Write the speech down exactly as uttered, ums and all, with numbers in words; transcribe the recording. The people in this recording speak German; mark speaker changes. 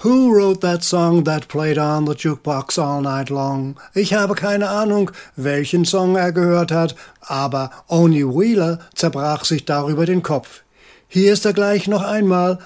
Speaker 1: Who wrote that song that played on the jukebox all night long? Ich habe keine Ahnung, welchen Song er gehört hat, aber Oni Wheeler zerbrach sich darüber den Kopf. Hier ist er gleich noch einmal